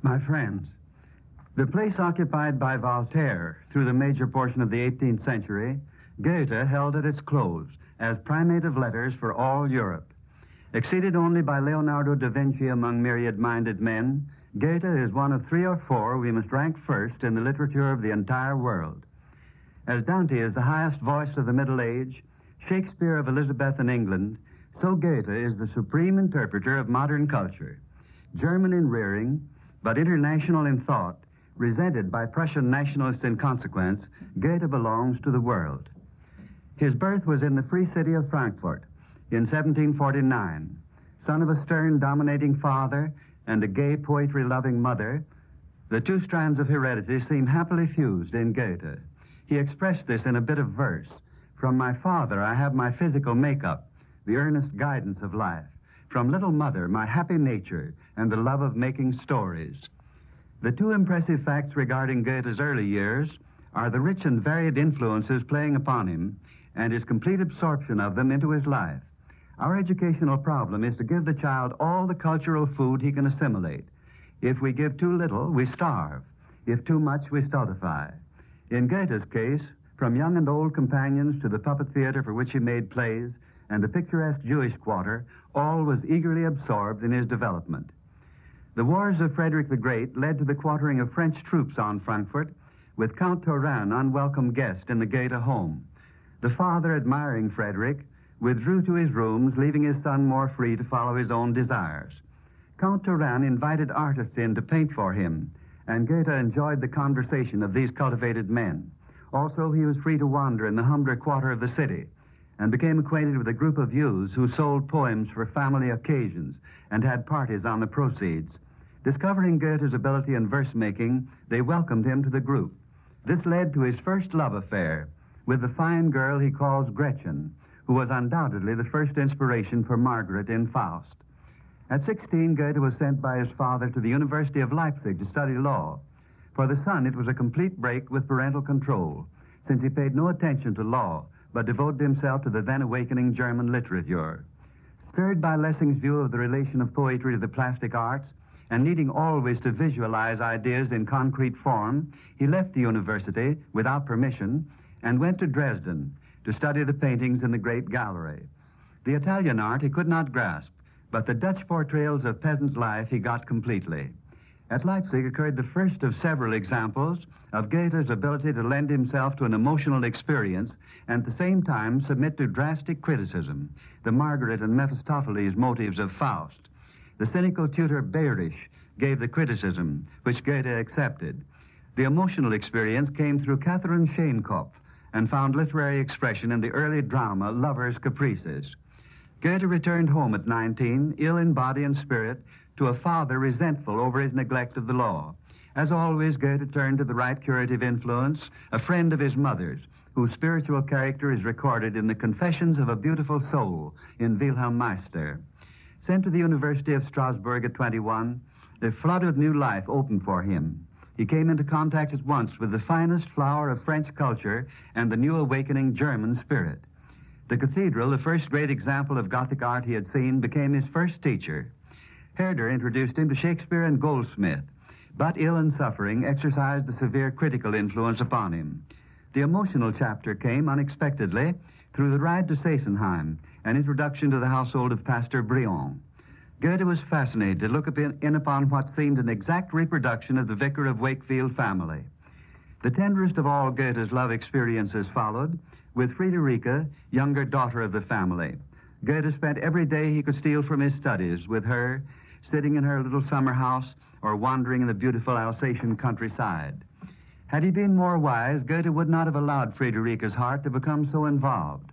My friends, the place occupied by Voltaire through the major portion of the 18th century, Goethe held at its close as primate of letters for all Europe. Exceeded only by Leonardo da Vinci among myriad-minded men, Goethe is one of 3 or 4 we must rank first in the literature of the entire world. As Dante is the highest voice of the Middle Age, Shakespeare of Elizabethan England, so Goethe is the supreme interpreter of modern culture. German in rearing, but international in thought, resented by Prussian nationalists in consequence, Goethe belongs to the world. His birth was in the free city of Frankfurt in 1749. Son of a stern, dominating father and a gay, poetry-loving mother, the 2 strands of heredity seem happily fused in Goethe. He expressed this in a bit of verse. From my father I have my physical makeup, the earnest guidance of life. From little mother, my happy nature and the love of making stories. The 2 impressive facts regarding Goethe's early years are the rich and varied influences playing upon him and his complete absorption of them into his life. Our educational problem is to give the child all the cultural food he can assimilate. If we give too little, we starve. If too much, we stultify. In Goethe's case, from young and old companions to the puppet theater for which he made plays and the picturesque Jewish quarter, all was eagerly absorbed in his development. The wars of Frederick the Great led to the quartering of French troops on Frankfurt, with Count Turenne unwelcome guest in the Goethe home. The father, admiring Frederick, withdrew to his rooms, leaving his son more free to follow his own desires. Count Turenne invited artists in to paint for him, and Goethe enjoyed the conversation of these cultivated men. Also, he was free to wander in the humbler quarter of the city, and became acquainted with a group of youths who sold poems for family occasions and had parties on the proceeds. Discovering Goethe's ability in verse-making, they welcomed him to the group. This led to his first love affair with the fine girl he calls Gretchen, who was undoubtedly the first inspiration for Margaret in Faust. At 16, Goethe was sent by his father to the University of Leipzig to study law. For the son, it was a complete break with parental control, since he paid no attention to law, but devoted himself to the then-awakening German literature. Stirred by Lessing's view of the relation of poetry to the plastic arts, and needing always to visualize ideas in concrete form, he left the university without permission and went to Dresden to study the paintings in the Great Gallery. The Italian art he could not grasp, but the Dutch portrayals of peasant life he got completely. At Leipzig occurred the first of several examples of Goethe's ability to lend himself to an emotional experience and at the same time submit to drastic criticism, the Margaret and Mephistopheles motives of Faust. The cynical tutor Behrisch gave the criticism, which Goethe accepted. The emotional experience came through Catherine Schainkopf and found literary expression in the early drama Lover's Caprices. Goethe returned home at 19, ill in body and spirit, to a father resentful over his neglect of the law. As always, Goethe turned to the right curative influence, a friend of his mother's, whose spiritual character is recorded in the Confessions of a Beautiful Soul in Wilhelm Meister. Sent to the University of Strasbourg at 21, the flood of new life opened for him. He came into contact at once with the finest flower of French culture and the new awakening German spirit. The cathedral, the first great example of Gothic art he had seen, became his first teacher. Herder introduced him to Shakespeare and Goldsmith, but ill and suffering exercised a severe critical influence upon him. The emotional chapter came unexpectedly through the ride to Sesenheim, an introduction to the household of Pastor Briand. Goethe was fascinated to look in upon what seemed an exact reproduction of the Vicar of Wakefield family. The tenderest of all Goethe's love experiences followed with Friederike, younger daughter of the family. Goethe spent every day he could steal from his studies with her, sitting in her little summer house or wandering in the beautiful Alsatian countryside. Had he been more wise, Goethe would not have allowed Friederike's heart to become so involved.